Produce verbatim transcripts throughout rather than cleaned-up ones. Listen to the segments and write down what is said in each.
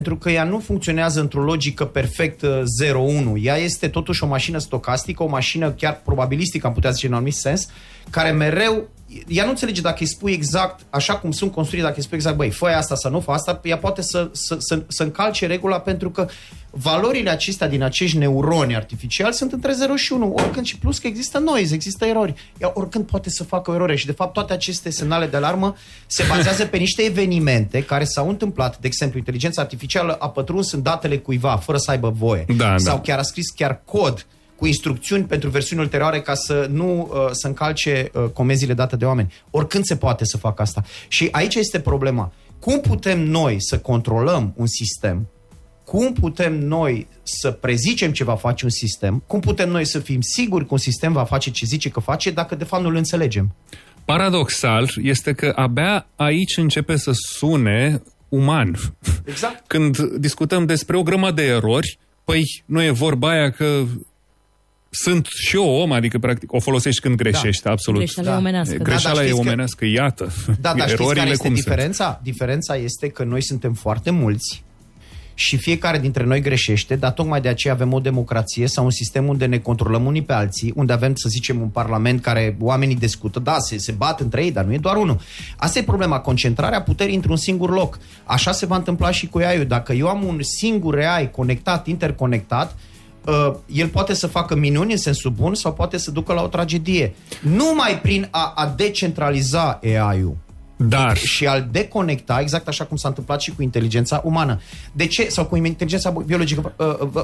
pentru că ea nu funcționează într-o logică perfect zero unu. Ea este totuși o mașină stocastică, o mașină chiar probabilistică, am putea zice în anumit sens, care mereu, ea nu înțelege dacă îi spui exact, așa cum sunt construite, dacă îi spui exact, băi, fă asta să nu fă asta, ea poate să, să, să, să încalce regula, pentru că valorile acestea din acești neuroni artificiali sunt între zero și unu, oricând, și plus că există noise, există erori. Ea oricând poate să facă o eroare și de fapt toate aceste semnale de alarmă se bazează pe niște evenimente care s-au întâmplat. De exemplu, inteligența artificială a pătruns în datele cuiva fără să aibă voie. Da, sau da. chiar a scris chiar cod cu instrucțiuni pentru versiuni ulterioare ca să nu uh, să încalce uh, comenzile date de oameni. Oricând se poate să facă asta. Și aici este problema. Cum putem noi să controlăm un sistem? Cum putem noi să prezicem ce va face un sistem? Cum putem noi să fim siguri că un sistem va face ce zice că face dacă de fapt nu îl înțelegem? Paradoxal este că abia aici începe să sune uman. Exact. Când discutăm despre o grămadă de erori, păi nu e vorba aia că sunt și eu om, adică practic o folosești când greșești, da. Absolut. Greșeala da. e omenească. Greșeala da, e omenească, că... iată. Da, dar știți care este cum diferența? Sunt? Diferența este că noi suntem foarte mulți și fiecare dintre noi greșește, dar tocmai de aceea avem o democrație sau un sistem unde ne controlăm unii pe alții, unde avem, să zicem, un parlament care oamenii discută, da, se, se bat între ei, dar nu e doar unul. Asta e problema, concentrarea puterii într-un singur loc. Așa se va întâmpla și cu A I-ul. Dacă eu am un singur A I conectat, interconectat, uh, el poate să facă minuni în sensul bun sau poate să ducă la o tragedie. Numai prin a, a decentraliza A I-ul. Dar... și al deconecta, exact așa cum s-a întâmplat și cu inteligența umană. De ce? Sau cu inteligența biologică.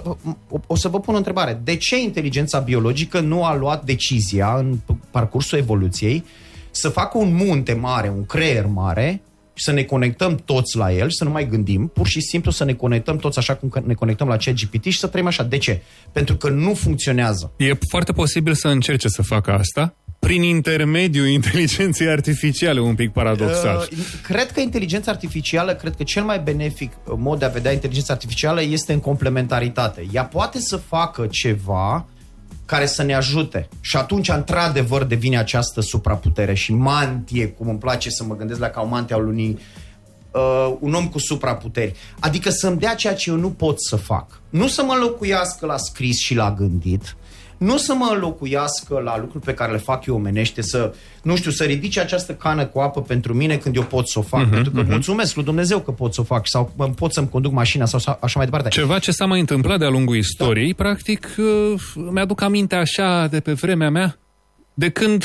O să vă pun o întrebare. De ce inteligența biologică nu a luat decizia în parcursul evoluției să facă un munte mare, un creier mare, și să ne conectăm toți la el și să nu mai gândim, pur și simplu să ne conectăm toți așa cum ne conectăm la ChatGPT și să trăim așa. De ce? Pentru că nu funcționează. E foarte posibil să încerce să facă asta prin intermediul inteligenței artificiale, un pic paradoxal. Uh, cred că inteligența artificială, cred că cel mai benefic mod de a vedea inteligența artificială este în complementaritate. Ea poate să facă ceva care să ne ajute și atunci, într-adevăr, devine această supraputere și mantie, cum îmi place să mă gândesc la ca o mantie a lunii, uh, un om cu supraputeri. Adică să-mi dea ceea ce eu nu pot să fac. Nu să mă înlocuiască la scris și la gândit, nu să mă înlocuiască la lucruri pe care le fac eu omenește, să, nu știu, să ridice această cană cu apă pentru mine când eu pot să o fac. Uh-huh, pentru că uh-huh. mulțumesc lui Dumnezeu că pot să o fac sau pot să-mi conduc mașina sau așa mai departe. Ceva ce s-a mai întâmplat de-a lungul istoriei, da. Practic, mi-aduc aminte așa de pe vremea mea, de când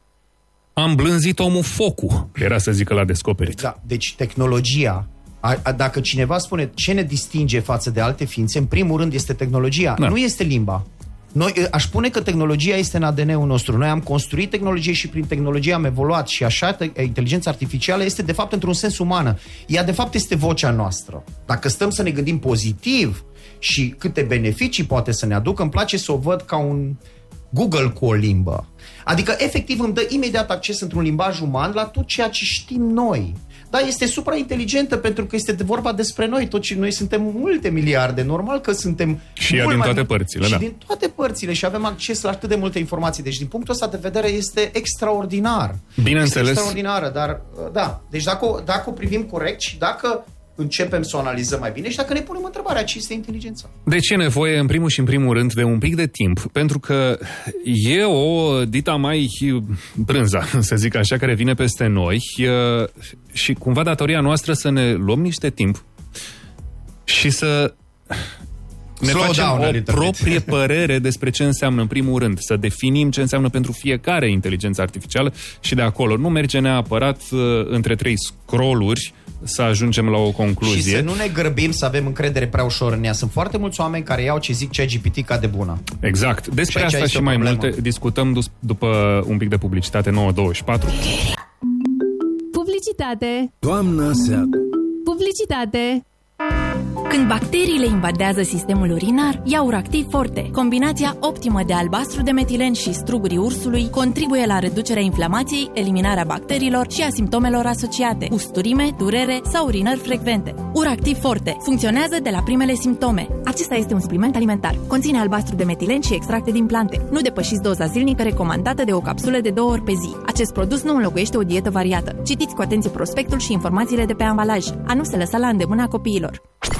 am blânzit omul focul, era să zică l-a descoperit. Da, deci tehnologia, a, a, dacă cineva spune ce ne distinge față de alte ființe, în primul rând este tehnologia, da. Nu este limba. Noi, aș spune că tehnologia este în A D N-ul nostru. Noi am construit tehnologie și prin tehnologie am evoluat și așa te- inteligența artificială este de fapt într-un sens umană. Ea de fapt este vocea noastră. Dacă stăm să ne gândim pozitiv și câte beneficii poate să ne aducă, îmi place să o văd ca un Google cu o limbă. Adică efectiv îmi dă imediat acces într-un limbaj uman la tot ceea ce știm noi. Da, este suprainteligentă pentru că este de vorba despre noi. Toți noi suntem multe miliarde. Normal că suntem și ea din toate părțile, și da. din toate părțile și avem acces la atât de multe informații. Deci din punctul ăsta de vedere este extraordinar. Bineînțeles. Este extraordinară, dar da. Deci dacă, dacă o privim corect și dacă începem să o analizăm mai bine și dacă ne punem întrebarea ce este inteligența. De ce e nevoie, în primul și în primul rând, de un pic de timp? Pentru că e o dita mai brânza, să zic așa, care vine peste noi și cumva datoria noastră să ne luăm niște timp și să ne Slow facem down, o proprie părere despre ce înseamnă în primul rând, să definim ce înseamnă pentru fiecare inteligență artificială și de acolo nu merge neapărat uh, între trei scrolluri să ajungem la o concluzie. Și să nu ne grăbim să avem încredere prea ușor în ea. Sunt foarte mulți oameni care iau ce zic ChatGPT ca de bună. Exact. Despre și asta și mai problemă. multe discutăm după un pic de publicitate. Nouă douăzeci și patru. Publicitate. Doamna Seacă. Publicitate. Când bacteriile invadează sistemul urinar, ia Uractiv Forte. Combinația optimă de albastru de metilen și strugurii ursului contribuie la reducerea inflamației, eliminarea bacteriilor și a simptomelor asociate, usturime, durere sau urinări frecvente. Uractiv Forte funcționează de la primele simptome. Acesta este un supliment alimentar. Conține albastru de metilen și extracte din plante. Nu depășiți doza zilnică recomandată de o capsulă de două ori pe zi. Acest produs nu înlocuiește o dietă variată. Citiți cu atenție prospectul și informațiile de pe ambalaj. A nu se lăsa la îndemâna copiilor.